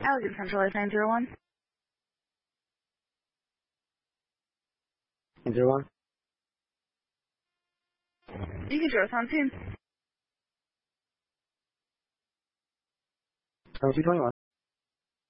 Allegan Centralized 901. 901. You can join us on scene. 221.